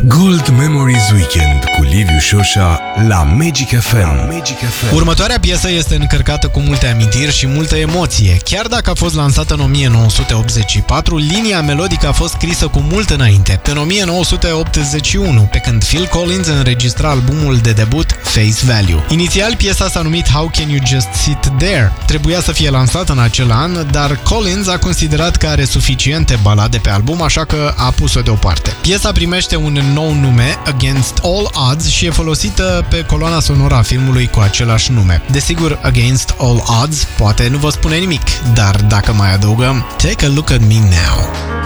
Gold Memories Weekend cu Liviu Șoșa la Magic FM. Următoarea piesă este încărcată cu multe amintiri și multă emoție. Chiar dacă a fost lansată în 1984, linia melodică a fost scrisă cu mult înainte, în 1981, pe când Phil Collins înregistra albumul de debut Face Value. Inițial, piesa s-a numit How Can You Just Sit There? Trebuia să fie lansată în acel an, dar Collins a considerat că are suficiente balade pe album, așa că a pus-o deoparte. Piesa primește un nou nume, Against All Odds, și e folosită pe coloana sonoră a filmului cu același nume. Desigur, Against All Odds poate nu vă spune nimic, dar dacă mai adăugăm Take a Look at Me Now.